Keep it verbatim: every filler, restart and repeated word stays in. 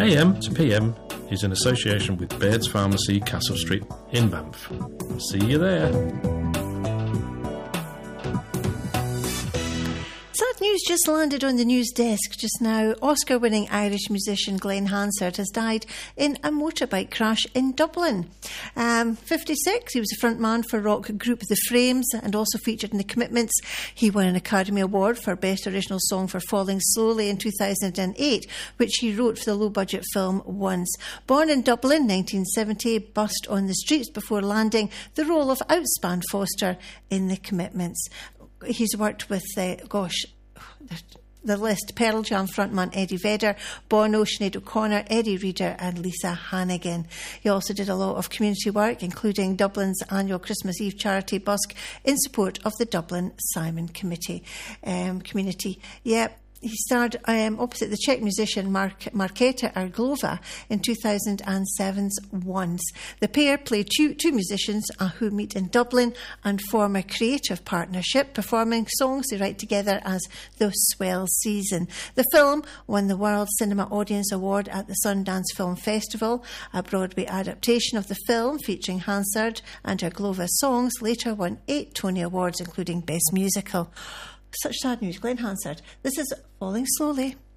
A M to P M is in association with Baird's Pharmacy, Castle Street in Banff. See you there. Sad news just landed on the news desk just now. Oscar-winning Irish musician Glenn Hansard has died in a motorbike crash in Dublin. Um, fifty-six, he was a frontman for rock group The Frames and also featured in The Commitments. He won an Academy Award for Best Original Song for Falling Slowly in two thousand eight, which he wrote for the low-budget film Once. Born in Dublin, nineteen seventy, bussed on the streets before landing the role of Outspan Foster in The Commitments. He's worked with, uh, gosh, the list, Pearl Jam frontman Eddie Vedder, Bono, Sinead O'Connor, Eddie Reader and Lisa Hannigan. He also did a lot of community work, including Dublin's annual Christmas Eve charity busk in support of the Dublin Simon Committee um, community. Yep. He starred um, opposite the Czech musician Mark, Markéta Arglova in two thousand seven's Once. The pair play two, two musicians uh, who meet in Dublin and form a creative partnership, performing songs they write together as The Swell Season. The film won the World Cinema Audience Award at the Sundance Film Festival. A Broadway adaptation of the film featuring Hansard and Arglova's songs later won eight Tony Awards, including Best Musical. Such sad news. Glenn Hansard. This is Falling Slowly.